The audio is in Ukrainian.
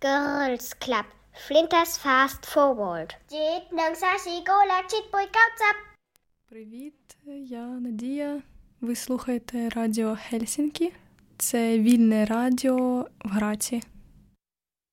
Girls Club Flinters Fast Forward. Привіт, я Надія. Ви слухаєте радіо Хельсінкі. Це вільне радіо в Граці.